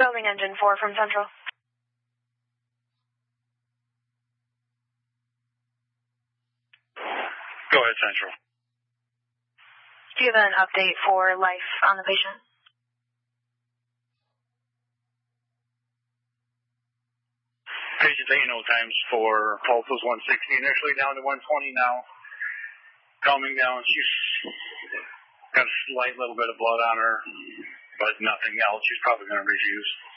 Building engine 4 from Central. Go ahead, Central. Do you have an update for life on the patient? Patient ANO times for pulse was 160 initially, down to 120 now. Calming down. She's got a slight little bit of blood on her, but nothing else. She's probably going to refuse.